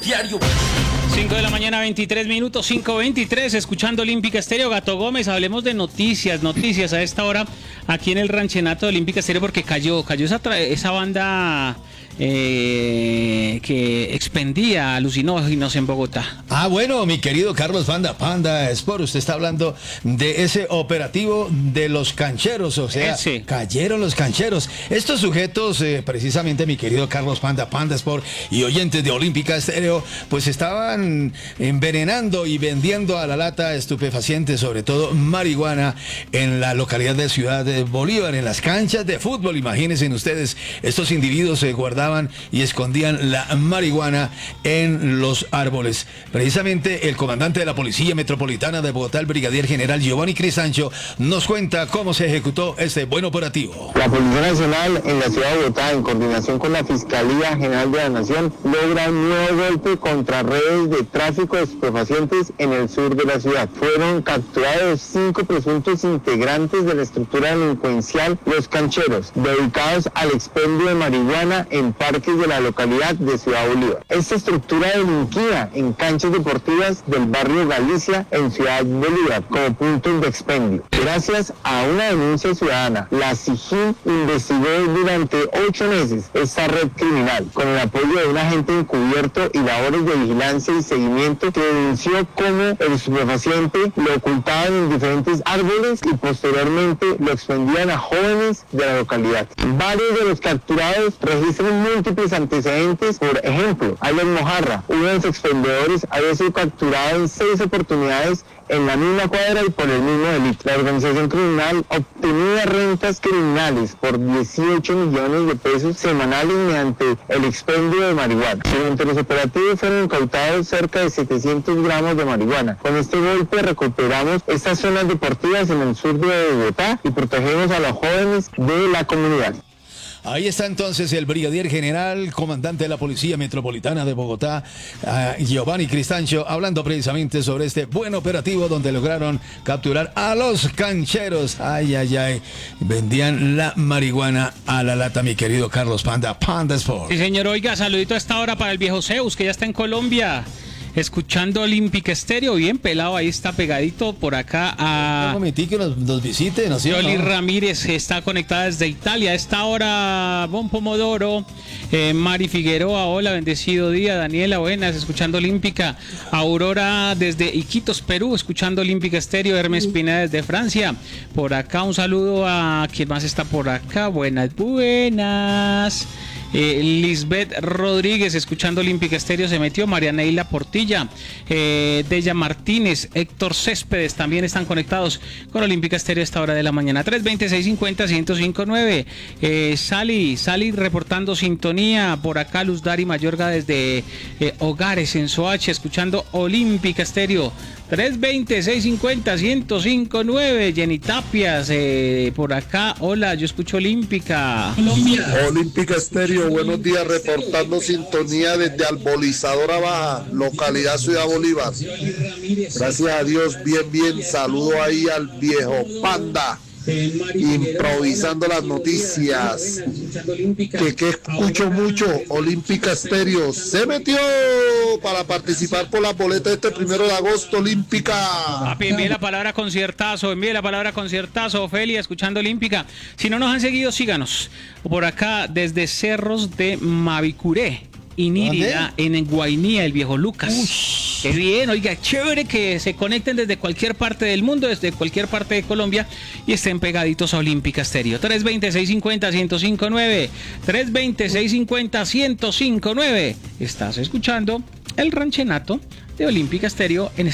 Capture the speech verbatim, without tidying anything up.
Diario. cinco de la mañana, veintitrés minutos, cinco veintitrés, escuchando Olímpica Estéreo. Gato Gómez, hablemos de noticias, noticias a esta hora aquí en el ranchenato de Olímpica Estéreo, porque cayó, cayó esa, esa banda eh, que expendía alucinógenos en Bogotá. Ah, bueno, mi querido Carlos Panda, Panda Sport, usted está hablando de ese operativo de los cancheros, o sea, ese. Cayeron los cancheros. Estos sujetos, eh, precisamente mi querido Carlos Panda, Panda Sport y oyentes de Olímpica Estéreo, pues estaban envenenando y vendiendo a la lata estupefacientes, sobre todo marihuana, en la localidad de Ciudad de Bolívar, en las canchas de fútbol. Imagínense ustedes, estos individuos se guardaban y escondían la marihuana en los árboles. Precisamente el comandante de la Policía Metropolitana de Bogotá, el brigadier general Giovanni Cristancho, nos cuenta cómo se ejecutó este buen operativo. La Policía Nacional en la ciudad de Bogotá, en coordinación con la Fiscalía General de la Nación, logra un nuevo golpe contra redes de tráfico de estupefacientes en el sur de la ciudad. Fueron capturados cinco presuntos integrantes de la estructura delincuencial Los Cancheros, dedicados al expendio de marihuana en parques de la localidad de Ciudad Bolívar. Esta estructura delinquía en canchas deportivas del barrio Galicia en Ciudad Bolívar como puntos de expendio. Gracias a una denuncia ciudadana, la SIGIN investigó durante ocho meses esta red criminal con el apoyo de un agente encubierto y labores de vigilancia y seguimiento que denunció cómo el estupefaciente lo ocultaban en diferentes árboles y posteriormente lo expendían a jóvenes de la localidad. Varios de los capturados registran múltiples antecedentes. Por ejemplo, Alan Mojarra, uno de los expendedores, había sido capturado en seis oportunidades en la misma cuadra y por el mismo delito. La organización criminal obtenía rentas criminales por dieciocho millones de pesos semanales mediante el expendio de marihuana. Durante los operativos fueron incautados cerca de setecientos gramos de marihuana. Con este golpe recuperamos estas zonas deportivas en el sur de Bogotá y protegemos a los jóvenes de la comunidad. Ahí está entonces el brigadier general, comandante de la Policía Metropolitana de Bogotá, uh, Giovanni Cristancho, hablando precisamente sobre este buen operativo donde lograron capturar a los cancheros. Ay, ay, ay, vendían la marihuana a la lata, mi querido Carlos Panda, Panda Sport. Sí, señor, oiga, saludito a esta hora para el viejo Zeus, que ya está en Colombia, escuchando Olímpica Estéreo, bien pelado, ahí está pegadito por acá a... Un momentito que nos, nos visite, ¿no? Yoli Ramírez está conectada desde Italia. A esta hora, Bon Pomodoro, eh, Mari Figueroa, hola, bendecido día. Daniela, buenas, escuchando Olímpica. Aurora desde Iquitos, Perú, escuchando Olímpica Estéreo. Hermes Pineda desde Francia. Por acá un saludo a quien más está por acá. Buenas, buenas. Eh, Lisbeth Rodríguez, escuchando Olímpica Estéreo, se metió. María Neila Portilla, eh, Deya Martínez, Héctor Céspedes también están conectados con Olímpica Estéreo a esta hora de la mañana. tres veinte, seiscientos cincuenta, ciento cinco nueve. eh, Sally, Sally reportando sintonía. Por acá Luz Dari Mayorga desde eh, Hogares en Soacha, escuchando Olímpica Estéreo. tres veinte, seiscientos cincuenta, ciento cinco nueve. Jenny Tapias, eh, por acá, hola, yo escucho Olímpica. Colombia. Olímpica Estéreo, buenos días, reportando sintonía desde Albolizadora Baja, localidad Ciudad Bolívar. Gracias a Dios, bien, bien, saludo ahí al viejo Panda, improvisando las noticias, que, que escucho mucho. Olímpica Estéreo se metió para participar por la boleta este primero de agosto. Olímpica. Papi, envíe la palabra conciertazo, envíe la palabra conciertazo. Ofelia, escuchando Olímpica. Si no nos han seguido, síganos por acá desde Cerros de Mavicuré, Inírida, en Guainía, el viejo Lucas. Uy. Qué bien, oiga, chévere que se conecten desde cualquier parte del mundo, desde cualquier parte de Colombia y estén pegaditos a Olímpica Estéreo. tres veinte, seiscientos cincuenta, ciento cinco nueve. tres veinte, seiscientos cincuenta, ciento cinco nueve. Estás escuchando el ranchenato de Olímpica Estéreo en